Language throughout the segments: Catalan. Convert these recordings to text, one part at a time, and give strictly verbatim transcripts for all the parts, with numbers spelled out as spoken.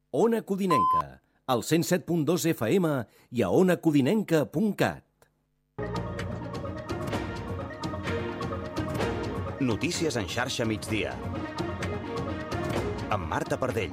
Ona Codinenca, al cent set punt dos F M i a ona codinenca punt cat. Notícies en xarxa migdia. Amb Marta Pardell.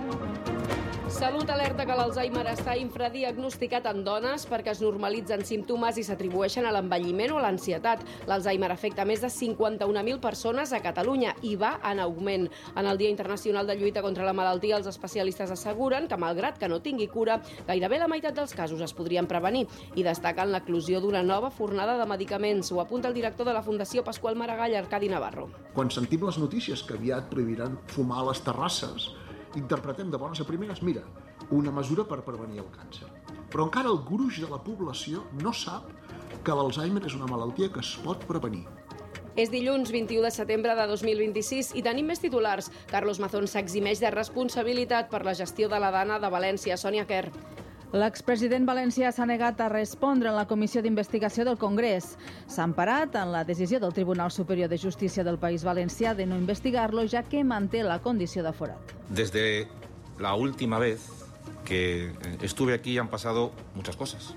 Salut alerta que l'Alzheimer està infradiagnosticat en dones perquè es normalitzen símptomes i s'atribueixen a l'envelliment o a l'ansietat. L'Alzheimer afecta més de cinquanta-una mil persones a Catalunya i va en augment. En el Dia Internacional de Lluita contra la Malaltia, els especialistes asseguren que, malgrat que no tingui cura, gairebé la meitat dels casos es podrien prevenir i destaquen l'eclosió d'una nova fornada de medicaments. Ho apunta el director de la Fundació Pasqual Maragall, Arcadi Navarro. Quan sentim les notícies que aviat prohibiran fumar a les terrasses, interpretem de bones a primeres, mira, una mesura per prevenir el càncer. Però encara el gruix de la població no sap que l'Alzheimer és una malaltia que es pot prevenir. És dilluns vint-i-u de setembre de dos mil vint-i-sis i tenim més titulars. Carlos Mazón s'eximeix de responsabilitat per la gestió de la Dana de València. Sònia Quer. L'expresident valencià s'ha negat a respondre en la Comissió d'Investigació del Congrés. S'ha emparat en la decisió del Tribunal Superior de Justícia del País Valencià de no investigar-lo, ja que manté la condició de forat. Desde la última vez que estuve aquí han pasado muchas cosas.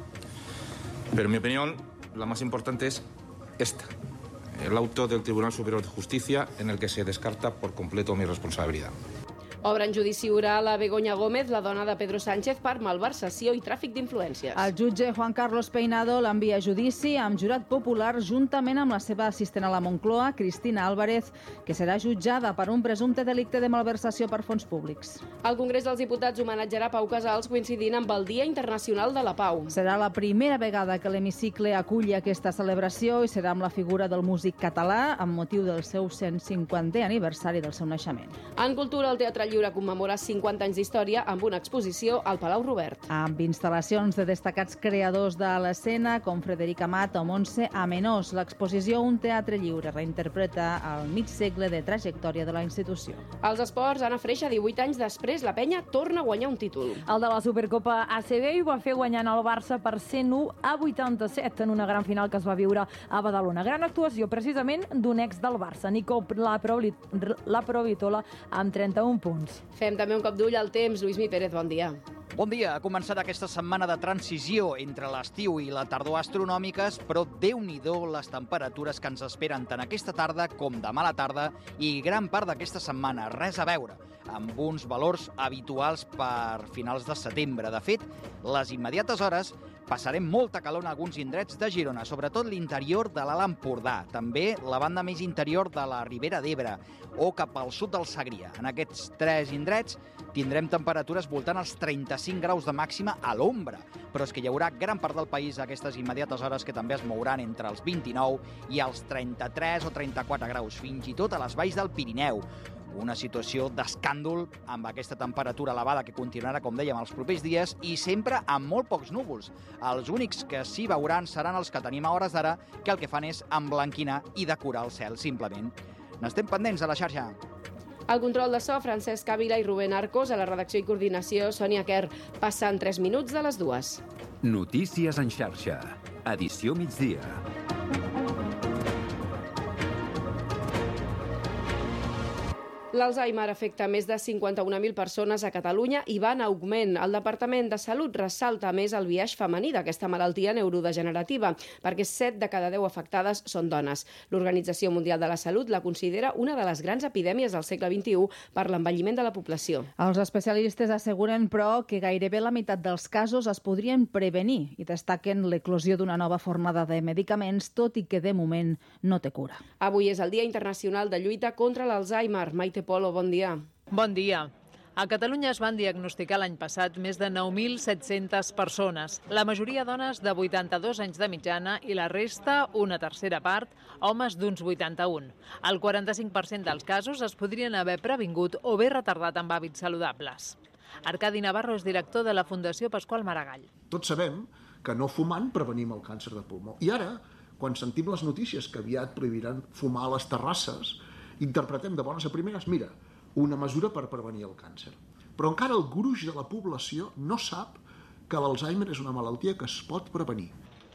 Pero en mi opinión, la más importante es esta. El auto del Tribunal Superior de Justicia en el que se descarta por completo mi responsabilidad. Obre en judici oral a Begoña Gómez, la dona de Pedro Sánchez, per malversació i tràfic d'influències. El jutge Juan Carlos Peinado l'envia a judici amb jurat popular juntament amb la seva assistent a la Moncloa, Cristina Álvarez, que serà jutjada per un presumpte delicte de malversació per fons públics. El Congrés dels Diputats homenatjarà Pau Casals coincidint amb el Dia Internacional de la Pau. Serà la primera vegada que l'hemicicle aculli aquesta celebració i serà amb la figura del músic català amb motiu del seu cent cinquantè aniversari del seu naixement. En cultura, el Teatre Lliure commemora cinquanta anys d'història amb una exposició al Palau Robert. Amb instal·lacions de destacats creadors de l'escena com Frederic Amat o Montse Amenós, l'exposició Un Teatre Lliure reinterpreta el mig segle de trajectòria de la institució. Els esports, Anna Freixa, divuit anys després, la penya torna a guanyar un títol. El de la Supercopa A C B ho va fer guanyant el Barça per cent u a vuitanta-set en una gran final que es va viure a Badalona. Gran actuació precisament d'un ex del Barça, Nico Laprovitola, amb trenta-un punts. Fem també un cop d'ull al temps. Lluís Mi Pérez, bon dia. Bon dia. Ha començat aquesta setmana de transició entre l'estiu i la tardor astronòmiques, però déu-n'hi-do les temperatures que ens esperen tant aquesta tarda com demà a la tarda i gran part d'aquesta setmana. Res a veure amb uns valors habituals per finals de setembre. De fet, les immediates hores passarem molta calor en alguns indrets de Girona, sobretot l'interior de l'Alt Empordà, també la banda més interior de la Ribera d'Ebre o cap al sud del Segrià. En aquests tres indrets tindrem temperatures voltant als trenta-cinc graus de màxima a l'ombra, però és que hi haurà gran part del país a aquestes immediates hores que també es mouran entre els vint-i-nou i els trenta-tres o trenta-quatre graus, fins i tot a les valls del Pirineu. Una situació d'escàndol amb aquesta temperatura elevada que continuarà, com dèiem, els propers dies i sempre amb molt pocs núvols. Els únics que s'hi veuran seran els que tenim a hores d'ara, que el que fan és emblanquinar i decorar el cel, simplement. N'estem pendents a la xarxa. Al control de so, Francesc Ávila i Rubén Arcos, a la redacció i coordinació, Sònia Quer. Passen tres minuts de les dues. Notícies en xarxa. Edició migdia. L'Alzheimer afecta més de cinquanta-una mil persones a Catalunya i va en augment. El Departament de Salut ressalta més el biaix femení d'aquesta malaltia neurodegenerativa, perquè set de cada deu afectades són dones. L'Organització Mundial de la Salut la considera una de les grans epidèmies del segle vint-i-u per l'envelliment de la població. Els especialistes asseguren, però, que gairebé la meitat dels casos es podrien prevenir i destaquen l'eclosió d'una nova fornada de medicaments, tot i que de moment no té cura. Avui és el Dia Internacional de Lluita contra l'Alzheimer. Maite Polo, bon dia. Bon dia. A Catalunya es van diagnosticar l'any passat més de nou mil set-centes persones, la majoria dones de vuitanta-dos anys de mitjana i la resta, una tercera part, homes d'uns vuitanta-un. El quaranta-cinc per cent dels casos es podrien haver previngut o bé retardat amb hàbits saludables. Arcadi Navarro és director de la Fundació Pasqual Maragall. Tots sabem que no fumant prevenim el càncer de pulmó. I ara, quan sentim les notícies que aviat prohibiran fumar a les terrasses, interpretem de bones a primeres, mira, una mesura per prevenir el càncer. Però encara el gruix de la població no sap que l'Alzheimer és una malaltia que es pot prevenir.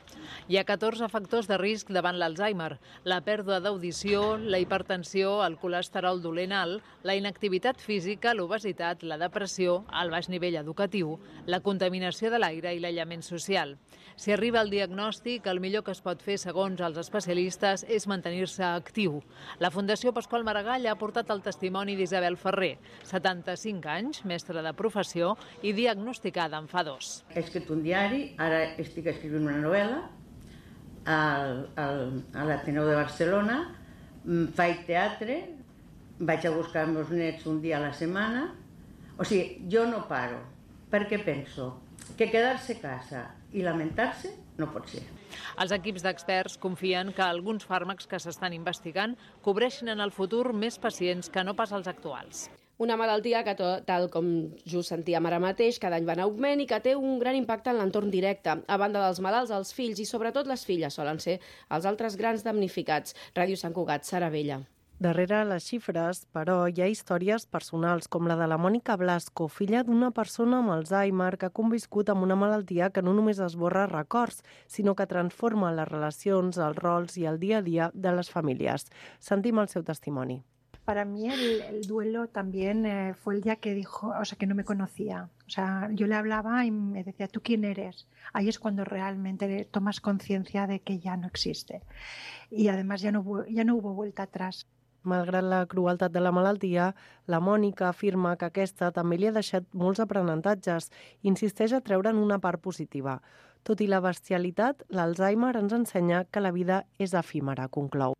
Hi ha catorze factors de risc davant l'Alzheimer: la pèrdua d'audició, la hipertensió, el colesterol dolent alt, la inactivitat física, l'obesitat, la depressió, el baix nivell educatiu, la contaminació de l'aire i l'aïllament social. Si arriba el diagnòstic, el millor que es pot fer, segons els especialistes, és mantenir-se actiu. La Fundació Pasqual Maragall ha aportat el testimoni d'Isabel Ferrer, setanta-cinc anys, mestra de professió i diagnosticada en fa dos. He escrit un diari, ara estic escrivint una novel·la al, al, a l'Ateneu de Barcelona, faig teatre, vaig a buscar els meus nets un dia a la setmana. O sigui, jo no paro, perquè penso que quedar-se a casa i lamentar-se no pot ser. Els equips d'experts confien que alguns fàrmacs que s'estan investigant cobreixin en el futur més pacients que no pas els actuals. Una malaltia que, tal com just sentíem ara mateix, cada any va en augment i que té un gran impacte en l'entorn directe. A banda dels malalts, els fills i sobretot les filles solen ser els altres grans damnificats. Ràdio Sant Cugat, Sara Vella. Darrere les xifres, però, hi ha històries personals, com la de la Mònica Blasco, filla d'una persona amb Alzheimer que ha conviscut amb una malaltia que no només esborra records, sinó que transforma les relacions, els rols i el dia a dia de les famílies. Sentim el seu testimoni. Para mí el, el duelo también eh, fue el día que dijo, o sea, que no me conocía. O sea, yo le hablaba y me decía, ¿tú quién eres? Ahí es cuando realmente tomas conciencia de que ya no existe. Y además ya no, ya no hubo vuelta atrás. Malgrat la crueltat de la malaltia, la Mònica afirma que aquesta també li ha deixat molts aprenentatges i insisteix a treure'n una part positiva. Tot i la bestialitat, l'Alzheimer ens ensenya que la vida és efímera, conclou.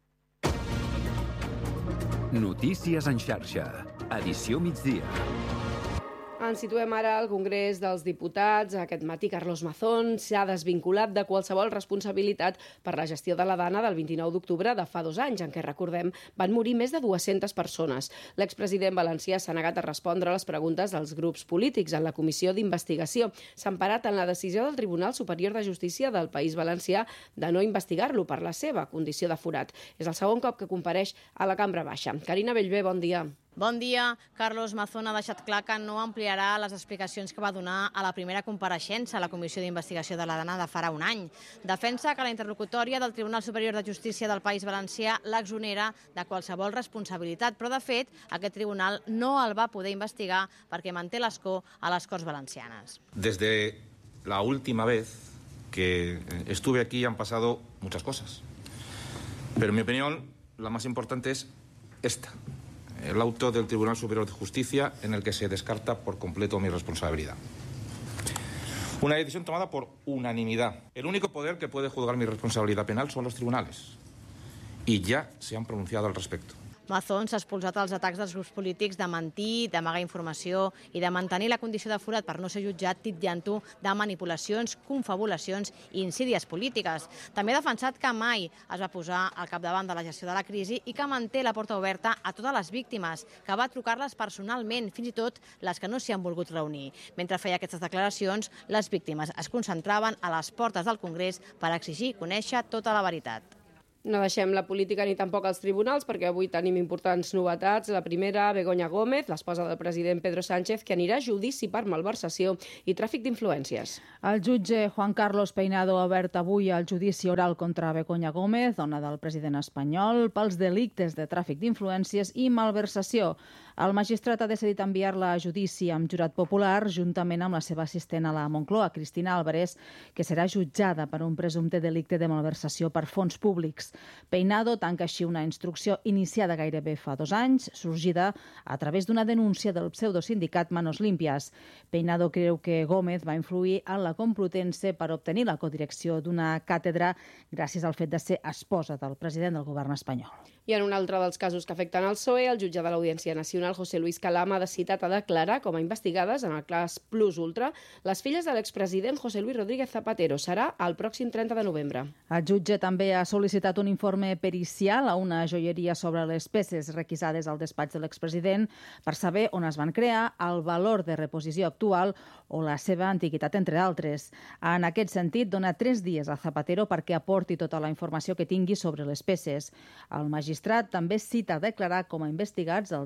Notícies en xarxa. Edició migdia. Ens situem ara al Congrés dels Diputats. Aquest matí Carlos Mazón s'ha desvinculat de qualsevol responsabilitat per la gestió de la Dana del vint-i-nou d'octubre de fa dos anys, en què, recordem, van morir més de dues-centes persones. L'expresident valencià s'ha negat a respondre a les preguntes dels grups polítics en la comissió d'investigació. S'ha emparat en la decisió del Tribunal Superior de Justícia del País Valencià de no investigar-lo per la seva condició de forat. És el segon cop que compareix a la Cambra Baixa. Carina Bellver, bon dia. Bon dia. Carlos Mazón ha deixat clar que no ampliarà les explicacions que va donar a la primera compareixença a la Comissió d'Investigació de la Dana de farà un any. Defensa que la interlocutòria del Tribunal Superior de Justícia del País Valencià l'exonera de qualsevol responsabilitat, però de fet aquest tribunal no el va poder investigar perquè manté l'escó a les Corts Valencianes. Desde la última vez que estuve aquí han pasado muchas cosas, pero en mi opinión la más importante es esta. El auto del Tribunal Superior de Justicia en el que se descarta por completo mi responsabilidad. Una decisión tomada por unanimidad. El único poder que puede juzgar mi responsabilidad penal son los tribunales. Y ya se han pronunciado al respecto. Mazón s'ha expulsat els atacs dels grups polítics de mentir, d'amagar informació i de mantenir la condició de forat per no ser jutjat, titllant-ho de manipulacions, confabulacions i insídies polítiques. També ha defensat que mai es va posar al capdavant de la gestió de la crisi i que manté la porta oberta a totes les víctimes, que va trucar-les personalment, fins i tot les que no s'hi han volgut reunir. Mentre feia aquestes declaracions, les víctimes es concentraven a les portes del Congrés per exigir conèixer tota la veritat. No deixem la política ni tampoc els tribunals, perquè avui tenim importants novetats. La primera, Begoña Gómez, l'esposa del president Pedro Sánchez, que anirà a judici per malversació i tràfic d'influències. El jutge Juan Carlos Peinado ha obert avui el judici oral contra Begoña Gómez, dona del president espanyol, pels delictes de tràfic d'influències i malversació. El magistrat ha decidit enviar-la a judici amb jurat popular, juntament amb la seva assistent a la Moncloa, Cristina Álvarez, que serà jutjada per un presumpte delicte de malversació per fons públics. Peinado tanca així una instrucció iniciada gairebé fa dos anys, sorgida a través d'una denúncia del pseudosindicat Manos Limpias. Peinado creu que Gómez va influir en la Complutense per obtenir la codirecció d'una càtedra gràcies al fet de ser esposa del president del govern espanyol. I en un altre dels casos que afecten el P S O E, el jutge de l'Audiència Nacional, José Luis Calama, ha citat a declarar com a investigades en el cas Plus Ultra les filles de l'expresident José Luis Rodríguez Zapatero. Serà el pròxim trenta de novembre. El jutge també ha sol·licitat un informe pericial a una joieria sobre les peces requisades al despatx de l'expresident per saber on es van crear, el valor de reposició actual o la seva antiguitat, entre d'altres. En aquest sentit, dona tres dies a Zapatero perquè aporti tota la informació que tingui sobre les peces. El magistrat també cita a declarar com a investigats el dinou de novembre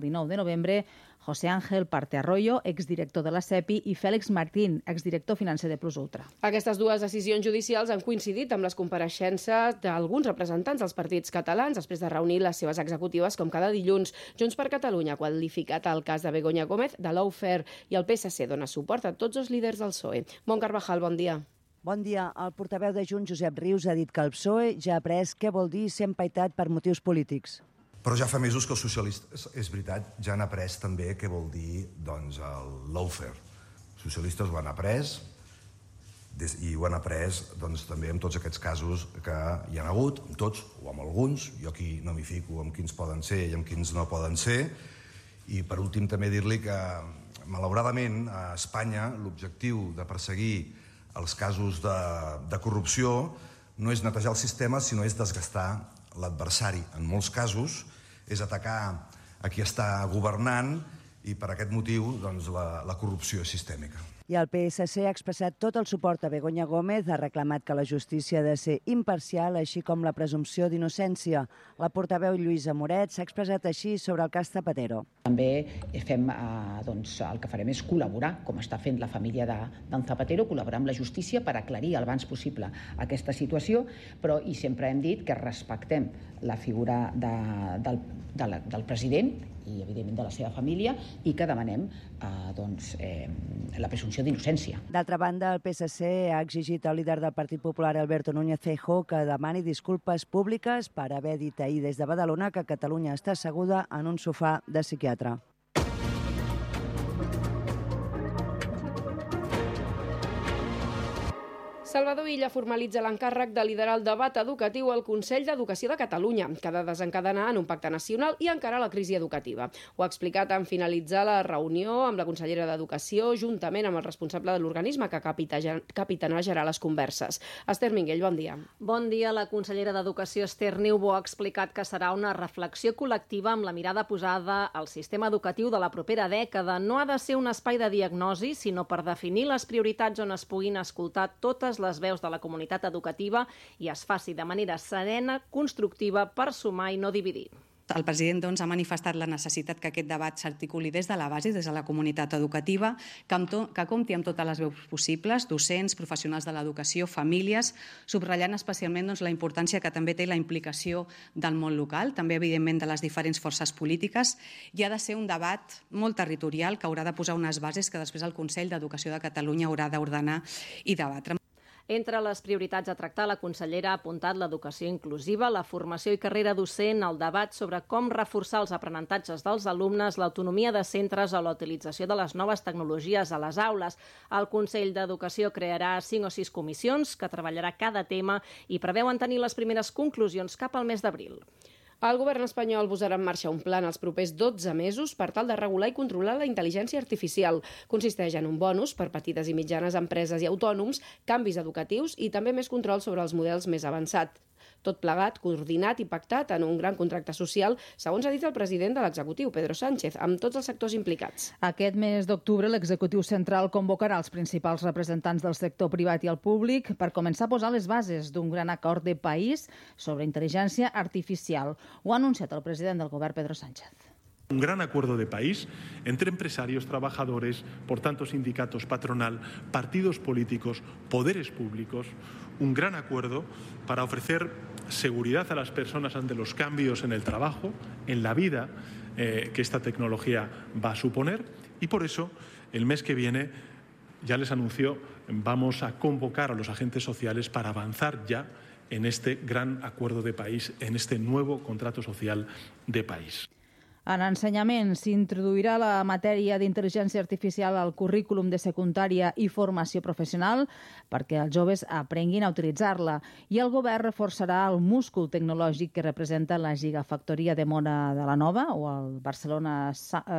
novembre José Ángel Parte Arroyo, exdirector de la SEPI, i Fèlix Martín, exdirector financer de Plus Ultra. Aquestes dues decisions judicials han coincidit amb les compareixences d'alguns representants dels partits catalans després de reunir les seves executives com cada dilluns. Junts per Catalunya ha qualificat el cas de Begoña Gómez de lawfare i el P S C dona suport a tots els líders del P S O E. Mont Carvajal, bon dia. Bon dia. El portaveu de Junts, Josep Rius, ha dit que el P S O E ja ha après què vol dir ser empaitat per motius polítics. Però ja fa mesos que els socialistes, és veritat, ja han après també què vol dir doncs, el lawfare. Els socialistes ho han après i ho han après doncs, també en tots aquests casos que hi ha hagut, amb tots o amb alguns. Jo aquí no m'hi fico amb quins poden ser i amb quins no poden ser. I per últim també dir-li que, malauradament, a Espanya l'objectiu de perseguir els casos de, de corrupció no és netejar el sistema, sinó és desgastar l'adversari. En molts casos és atacar a qui està governant i per aquest motiu doncs, la, la corrupció és sistèmica. I el P S C ha expressat tot el suport a Begoña Gómez, ha reclamat que la justícia ha de ser imparcial, així com la presumpció d'innocència. La portaveu Lluïsa Moret s'ha expressat així sobre el cas Zapatero. També fem, eh, doncs, el que farem és col·laborar, com està fent la família d'en Zapatero, col·laborar amb la justícia per aclarir el abans possible aquesta situació, però i sempre hem dit que respectem la figura de, del, de la, del president i, evidentment, de la seva família, i que demanem eh, doncs, eh, la presumpció d'innocència. D'altra banda, el P S C ha exigit al líder del Partit Popular, Alberto Núñez Feijóo, que demani disculpes públiques per haver dit ahir des de Badalona que Catalunya està asseguda en un sofà de psiquiatre. Salvador Illa formalitza l'encàrrec de liderar el debat educatiu al Consell d'Educació de Catalunya, que ha de desencadenar en un pacte nacional i encarar la crisi educativa. Ho ha explicat en finalitzar la reunió amb la consellera d'Educació, juntament amb el responsable de l'organisme que capitanejarà les converses. Esther Minguell, bon dia. Bon dia. La consellera d'Educació, Esther Niubó, ha explicat que serà una reflexió col·lectiva amb la mirada posada al sistema educatiu de la propera dècada. No ha de ser un espai de diagnosi, sinó per definir les prioritats on es puguin escoltar totes les veus de la comunitat educativa i es faci de manera serena, constructiva, per sumar i no dividir. El president doncs, ha manifestat la necessitat que aquest debat s'articuli des de la base, des de la comunitat educativa, que, amb to, que compti amb totes les veus possibles, docents, professionals de l'educació, famílies, subratllant especialment doncs, la importància que també té la implicació del món local, també evidentment de les diferents forces polítiques, i ha de ser un debat molt territorial que haurà de posar unes bases que després el Consell d'Educació de Catalunya haurà d'ordenar i debatre. Entre les prioritats a tractar, la consellera ha apuntat l'educació inclusiva, la formació i carrera docent, el debat sobre com reforçar els aprenentatges dels alumnes, l'autonomia de centres o la utilització de les noves tecnologies a les aules. El Consell d'Educació crearà cinc o sis comissions que treballarà cada tema i preveuen tenir les primeres conclusions cap al mes d'abril. El govern espanyol posarà en marxa un pla en els propers dotze mesos per tal de regular i controlar la intel·ligència artificial. Consisteix en un bonus per petites i mitjanes empreses i autònoms, canvis educatius i també més control sobre els models més avançats. Tot plegat, coordinat i pactat en un gran contracte social, segons ha dit el president de l'executiu, Pedro Sánchez, amb tots els sectors implicats. Aquest mes d'octubre, l'executiu central convocarà els principals representants del sector privat i el públic per començar a posar les bases d'un gran acord de país sobre intel·ligència artificial. Ho ha anunciat el president del govern, Pedro Sánchez. Un gran acuerdo de país entre empresarios, trabajadores, por tanto sindicatos, patronal, partidos políticos, poderes públicos, un gran acuerdo para ofrecer seguridad a las personas ante los cambios en el trabajo, en la vida eh, que esta tecnología va a suponer, y por eso el mes que viene, ya les anunció, vamos a convocar a los agentes sociales para avanzar ya en este gran acuerdo de país, en este nuevo contrato social de país. En ensenyament s'introduirà la matèria d'intel·ligència artificial al currículum de secundària i formació professional perquè els joves aprenguin a utilitzar-la i el govern reforçarà el múscul tecnològic que representa la gigafactoria de Mona de la Nova o el Barcelona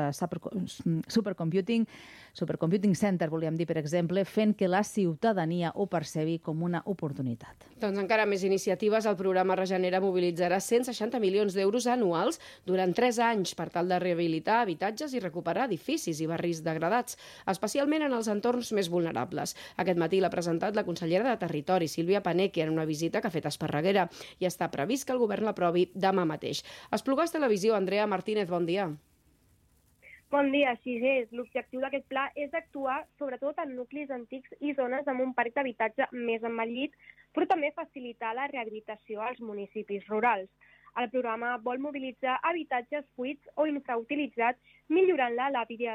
Supercomputing Supercomputing Center, volíem dir, per exemple, fent que la ciutadania ho percebi com una oportunitat. Doncs encara més iniciatives. El programa Regenera mobilitzarà cent seixanta milions d'euros anuals durant tres anys per tal de rehabilitar habitatges i recuperar edificis i barris degradats, especialment en els entorns més vulnerables. Aquest matí l'ha presentat la consellera de Territori, Sílvia Paneque, en una visita que ha fet a Esparreguera, i està previst que el govern l'aprovi demà mateix. Esplugues Televisió, Andrea Martínez, bon dia. Bon dia, així és. L'objectiu d'aquest pla és actuar sobretot en nuclis antics i zones amb un parc d'habitatge més envellit, però també facilitar la rehabilitació als municipis rurals. El programa vol mobilitzar habitatges buits o infrautilitzats, millorant-la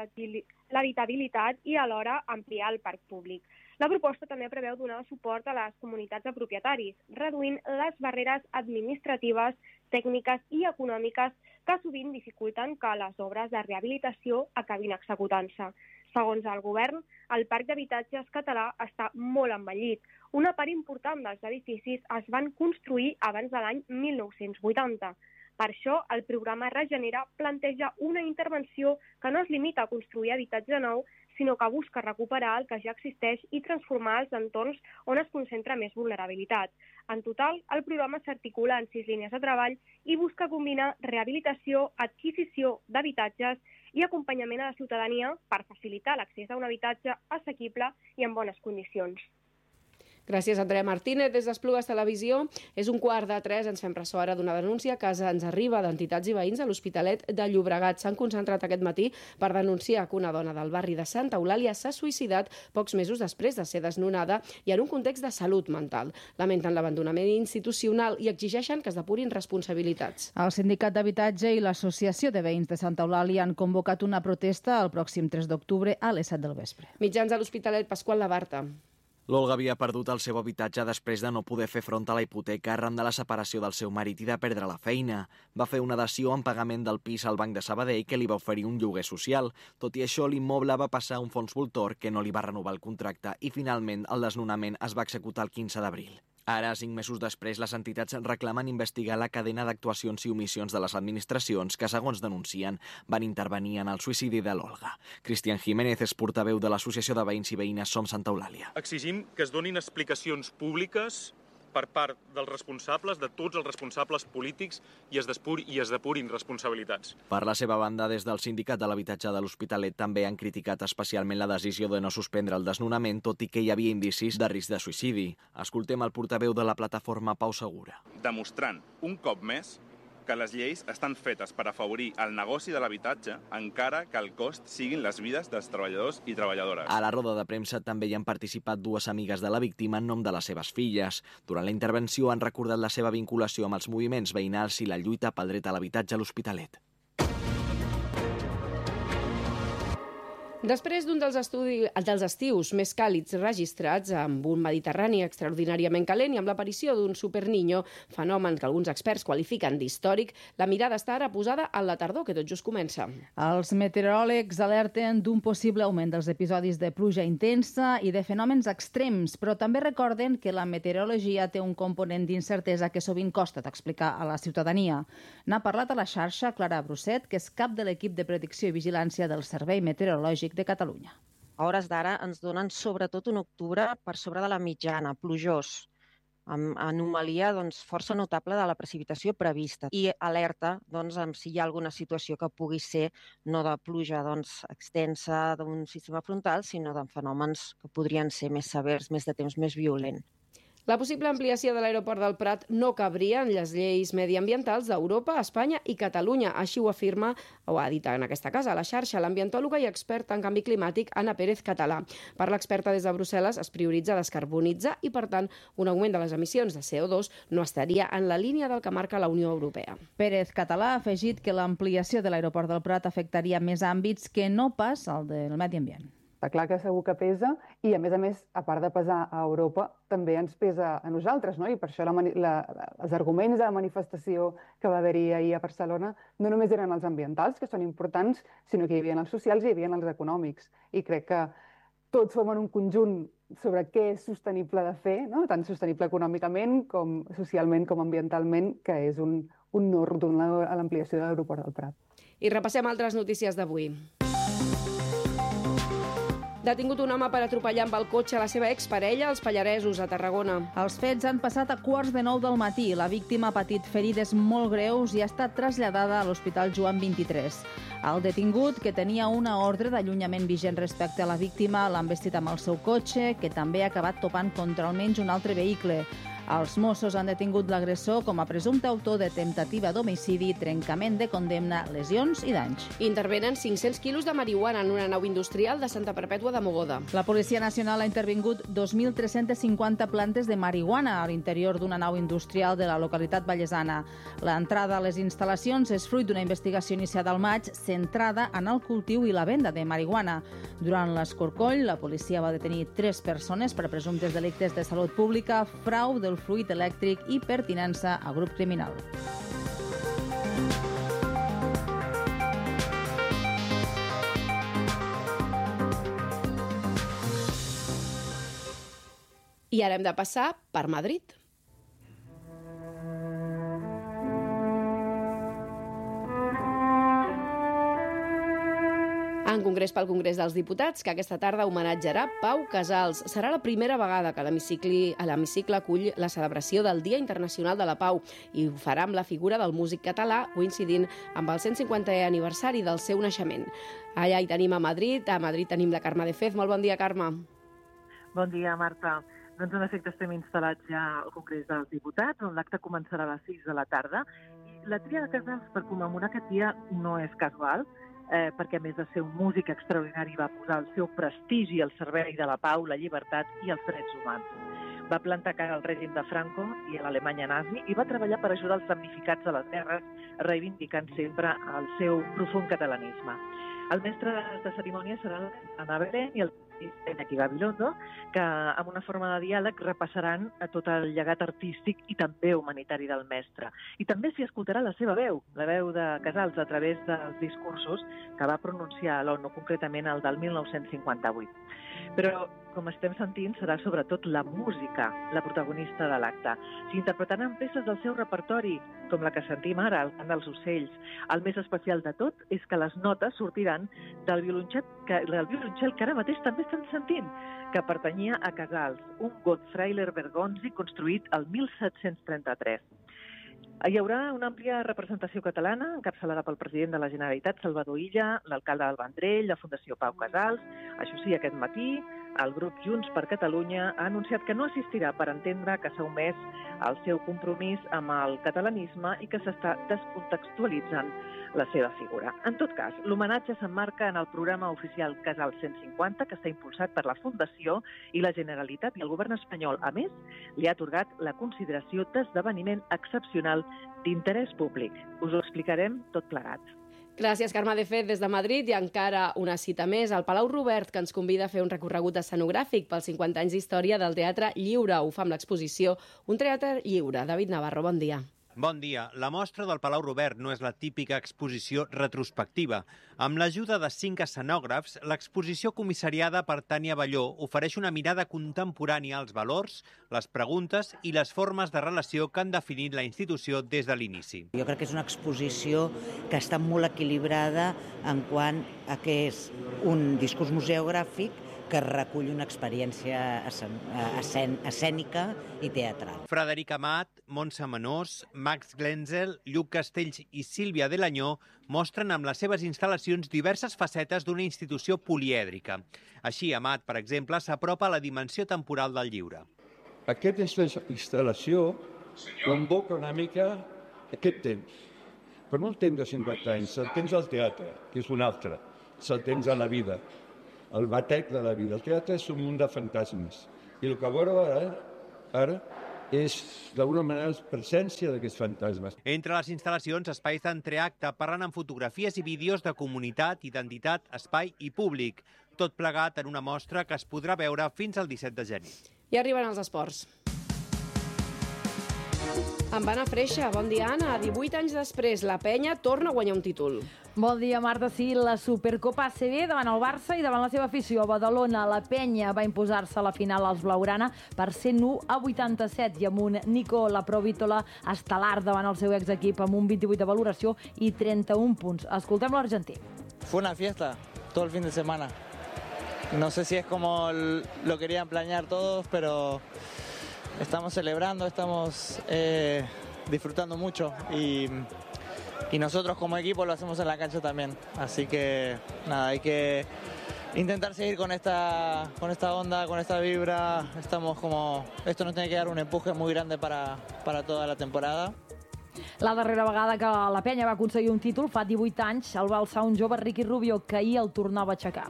l'habitabilitat i alhora ampliar el parc públic. La proposta també preveu donar suport a les comunitats de propietaris, reduint les barreres administratives, tècniques i econòmiques que sovint dificulten que les obres de rehabilitació acabin executant-se. Segons el govern, el parc d'habitatges català està molt envellit. Una part important dels edificis es van construir abans de l'any mil nou-cents vuitanta. Per això, el programa Regenera planteja una intervenció que no es limita a construir habitatge nou, sinó que busca recuperar el que ja existeix i transformar els entorns on es concentra més vulnerabilitat. En total, el programa s'articula en sis línies de treball i busca combinar rehabilitació, adquisició d'habitatges i acompanyament a la ciutadania per facilitar l'accés a un habitatge assequible i en bones condicions. Gràcies, Andrea Martínez. Des d'Esplugues Televisió és un quart de tres. Ens fem ressò ara d'una denúncia que ens arriba d'entitats i veïns a l'Hospitalet de Llobregat. S'han concentrat aquest matí per denunciar que una dona del barri de Santa Eulàlia s'ha suïcidat pocs mesos després de ser desnonada i en un context de salut mental. Lamenten l'abandonament institucional i exigeixen que es depurin responsabilitats. El Sindicat d'Habitatge i l'Associació de Veïns de Santa Eulàlia han convocat una protesta el pròxim tres d'octubre a les set del vespre. Mitjans a l'Hospitalet, Pasqual Labarta. L'Olga havia perdut el seu habitatge després de no poder fer front a la hipoteca arran de la separació del seu marit i de perdre la feina. Va fer una dació en pagament del pis al Banc de Sabadell que li va oferir un lloguer social. Tot i això, l'immoble va passar a un fons voltor que no li va renovar el contracte i finalment el desnonament es va executar el quinze d'abril. Ara, cinc mesos després, les entitats reclamen investigar la cadena d'actuacions i omissions de les administracions que, segons denuncien, van intervenir en el suïcidi de l'Olga. Cristian Jiménez és portaveu de l'Associació de Veïns i Veïnes Som Santa Eulàlia. Exigim que es donin explicacions públiques per part dels responsables, de tots els responsables polítics, i es, despur, i es depurin responsabilitats. Per la seva banda, des del Sindicat de l'Habitatge de l'Hospitalet també han criticat especialment la decisió de no suspendre el desnonament, tot i que hi havia indicis de risc de suïcidi. Escoltem el portaveu de la plataforma Pau Segura. Demostrant un cop més que les lleis estan fetes per afavorir el negoci de l'habitatge, encara que el cost siguin les vides dels treballadors i treballadores. A la roda de premsa també hi han participat dues amigues de la víctima en nom de les seves filles. Durant la intervenció han recordat la seva vinculació amb els moviments veïnals i la lluita pel dret a l'habitatge a l'Hospitalet. Després d'un dels, estudi... dels estius més càlids registrats, amb un Mediterrani extraordinàriament calent i amb l'aparició d'un superniño, fenomen que alguns experts qualifiquen d'històric, la mirada està ara posada en la tardor, que tot just comença. Els meteoròlegs alerten d'un possible augment dels episodis de pluja intensa i de fenòmens extrems, però també recorden que la meteorologia té un component d'incertesa que sovint costa d'explicar a la ciutadania. N'ha parlat a la xarxa Clara Brusset, que és cap de l'equip de predicció i vigilància del Servei Meteorològic de Catalunya. A hores d'ara ens donen sobretot un octubre per sobre de la mitjana, plujós, amb anomalia doncs, força notable de la precipitació prevista i alerta doncs, amb si hi ha alguna situació que pugui ser no de pluja doncs, extensa d'un sistema frontal, sinó de fenòmens que podrien ser més severs, més de temps més violent. La possible ampliació de l'aeroport del Prat no cabria en les lleis mediambientals d'Europa, Espanya i Catalunya. Així ho afirma, o ha dit en aquesta casa, a la xarxa, l'ambientòloga i experta en canvi climàtic Anna Pérez Català. Per l'experta des de Brussel·les es prioritza descarbonitzar i, per tant, un augment de les emissions de C O dos no estaria en la línia del que marca la Unió Europea. Pérez Català ha afegit que l'ampliació de l'aeroport del Prat afectaria més àmbits que no pas el del medi ambient. Està clar que segur que pesa i, a més a més, a part de pesar a Europa, també ens pesa a nosaltres, no? I per això la, la, els arguments de la manifestació que va haver-hi ahir a Barcelona no només eren els ambientals, que són importants, sinó que hi havia els socials i hi havia els econòmics. I crec que tots formen un conjunt sobre què és sostenible de fer, no? Tant sostenible econòmicament, com socialment, com ambientalment, que és un, un no rotund a l'ampliació de l'aeroport del Prat. I repassem altres notícies d'avui. Detingut un home per atropellar amb el cotxe a la seva exparella als Pallaresos, a Tarragona. Els fets han passat a quarts de nou del matí. La víctima ha patit ferides molt greus i ha estat traslladada a l'Hospital Joan vint-i-tres. El detingut, que tenia una ordre d'allunyament vigent respecte a la víctima, l'ha embestit amb el seu cotxe, que també ha acabat topant contra almenys un altre vehicle. Els Mossos han detingut l'agressor com a presumpte autor de temptativa d'homicidi, trencament de condemna, lesions i danys. Intervenen cinc-cents quilos de marihuana en una nau industrial de Santa Perpètua de Mogoda. La Policia Nacional ha intervingut dos mil tres-cents cinquanta plantes de marihuana a l'interior d'una nau industrial de la localitat vallesana. L'entrada a les instal·lacions és fruit d'una investigació iniciada al maig centrada en el cultiu i la venda de marihuana. Durant l'escorcoll, la policia va detenir tres persones per presumptes delictes de salut pública, frau del fluid elèctric i pertinença a grup criminal. I ara hem de passar per Madrid. En congrés pel Congrés dels Diputats, que aquesta tarda homenatjarà Pau Casals. Serà la primera vegada que l'hemicicle acull la celebració del Dia Internacional de la Pau i ho farà amb la figura del músic català, coincidint amb el cent cinquantè aniversari del seu naixement. Allà hi tenim a Madrid. A Madrid tenim la Carme de Fez. Molt bon dia, Carme. Bon dia, Marta. Doncs en efecte estem instal·lats ja al Congrés dels Diputats, on l'acte començarà a les sis de la tarda. I la tria de Casals per commemorar aquest dia no és casual, eh, perquè a més de ser un músic extraordinari va posar el seu prestigi al servei de la pau, la llibertat i els drets humans. Va plantar cara al règim de Franco i a l'Alemanya nazi i va treballar per ajudar els damnificats de les guerres, reivindicant sempre el seu profund catalanisme. El mestre de cerimònia serà Ana Belén i el Iñaki Gabilondo, que amb una forma de diàleg repassaran tot el llegat artístic i també humanitari del mestre. I també s'hi escoltarà la seva veu, la veu de Casals, a través dels discursos que va pronunciar a l'ONU, concretament el del mil nou-cents cinquanta-vuit. Però, com estem sentint, serà sobretot la música la protagonista de l'acte. S'hi interpretaran peces del seu repertori, com la que sentim ara, el cant dels ocells. El més especial de tot és que les notes sortiran del violoncel que, del violoncel que ara mateix també estem sentint, que pertanyia a Casals, un Gottfrieder Bergonzi construït el mil set-cents trenta-tres. Hi haurà una àmplia representació catalana, encapçalada pel president de la Generalitat, Salvador Illa, l'alcalde del Vendrell, la Fundació Pau Casals. Això sí, aquest matí, el grup Junts per Catalunya ha anunciat que no assistirà per entendre que s'ha omès el seu compromís amb el catalanisme i que s'està descontextualitzant la seva figura. En tot cas, l'homenatge s'emmarca en el programa oficial Casals cent cinquanta, que està impulsat per la Fundació i la Generalitat, i el govern espanyol, a més, li ha atorgat la consideració d'esdeveniment excepcional d'interès públic. Us ho explicarem tot plegat. Gràcies, Carme de Fez, des de Madrid. I encara una cita més al Palau Robert, que ens convida a fer un recorregut escenogràfic pels cinquanta anys d'història del Teatre Lliure. Ho fa amb l'exposició Un teatre lliure. David Navarro, bon dia. Bon dia. La mostra del Palau Robert no és la típica exposició retrospectiva. Amb l'ajuda de cinc escenògrafs, l'exposició comissariada per Tània Balló ofereix una mirada contemporània als valors, les preguntes i les formes de relació que han definit la institució des de l'inici. Jo crec que és una exposició que està molt equilibrada en quant a que és un discurs museogràfic que recull una experiència escènica i teatral. Frederic Amat, Montse Menós, Max Glenzel, Lluc Castells i Sílvia Delanyó mostren amb les seves instal·lacions diverses facetes d'una institució polièdrica. Així, Amat, per exemple, s'apropa a la dimensió temporal del lliure. Aquesta instal·lació convoca una mica aquest temps. Però no el temps de cinquanta anys, el temps del teatre, que és un altre, és el temps de la vida. El batec de la vida. El teatre és un munt de fantasmes. I el que veureu ara, ara és, d'alguna manera, la presència d'aquests fantasmes. Entre les instal·lacions, espais d'entreacte parlen amb fotografies i vídeos de comunitat, identitat, espai i públic. Tot plegat en una mostra que es podrà veure fins al disset de gener. I arriben els esports. Amb Anna Freixa, bon dia, Anna. divuit anys després, la Penya torna a guanyar un títol. Bon dia, Marta. Sí, la Supercopa A C B davant el Barça i davant la seva afició a Badalona. La Penya va imposar-se a la final als blaugrana per cent u a vuitanta-set i amb un Nico Laprovítola estel·lar davant el seu exequip amb un vint-i-vuit de valoració i trenta-un punts. Escoltem l'argentí. Fue una fiesta todo el fin de semana. No sé si es como lo querían planear todos, pero estamos celebrando, estamos eh, disfrutando mucho y, y nosotros como equipo lo hacemos en la cancha también. Así que nada, hay que intentar seguir con esta, con esta onda, con esta vibra. Estamos como... Esto nos tiene que dar un empuje muy grande para, para toda la temporada. La darrera vegada que la penya va aconseguir un títol fa divuit anys el va alçar un jove Ricky Rubio que ahir el tornava a aixecar.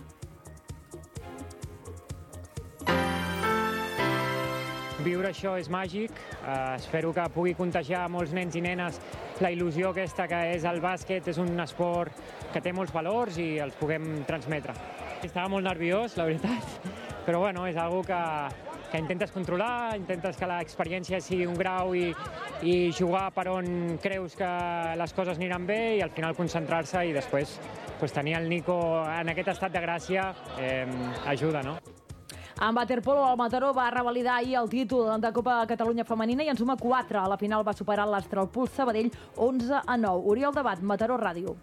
Viure això és màgic. Uh, espero que pugui contagiar molts nens i nenes la il·lusió aquesta que és el bàsquet. És un esport que té molts valors i els puguem transmetre. Estava molt nerviós, la veritat, però bueno, és algo que, que intentes controlar, intentes que l'experiència sigui un grau i, i jugar per on creus que les coses aniran bé i al final concentrar-se i després pues, tenir el Nico en aquest estat de gràcia eh, ajuda, no? En waterpolo, el Mataró va revalidar ahir el títol de Copa Catalunya Femenina i en suma quatre. A la final va superar l'Astralpuls Sabadell onze a nou. Oriol Debat, Mataró Ràdio.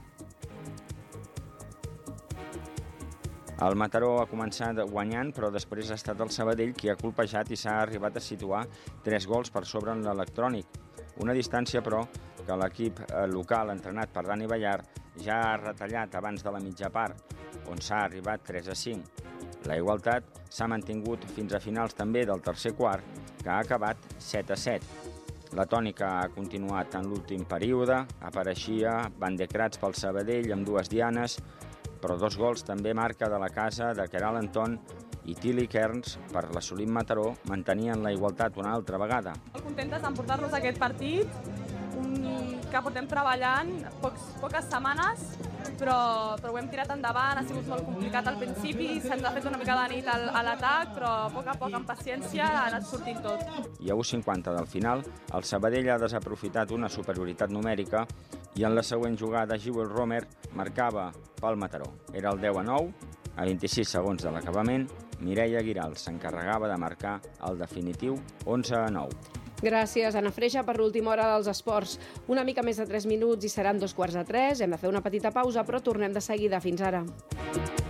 El Mataró ha començat guanyant, però després ha estat el Sabadell qui ha colpejat i s'ha arribat a situar tres gols per sobre en l'electrònic. Una distància, però, que l'equip local, entrenat per Dani Ballar, ja ha retallat abans de la mitja part, on s'ha arribat tres a cinc. La igualtat s'ha mantingut fins a finals també del tercer quart, que ha acabat set a set. La tònica ha continuat en l'últim període, apareixia Van de Kratz pel Sabadell amb dues dianes, però dos gols també marca de la casa de Keral Anton i Tilly Kearns per l'assolit Mataró mantenien la igualtat una altra vegada. Molt contentes d'emportar-nos aquest partit, un que portem treballant pocs, poques setmanes, però, però ho hem tirat endavant, ha sigut molt complicat al principi, se'ns ha fet una mica de nit a l'atac, però a poc a poc, amb paciència, ha anat sortint tot. I a u cinquanta del final, el Sabadell ha desaprofitat una superioritat numèrica i en la següent jugada Jewel Romer marcava pel Mataró. Era el deu a nou, a vint-i-sis segons de l'acabament, Mireia Guiral s'encarregava de marcar el definitiu onze a nou. Gràcies, Anna Freixa, per l'última hora dels esports. Una mica més de tres minuts i seran dos quarts de tres. Hem de fer una petita pausa, però tornem de seguida. Fins ara.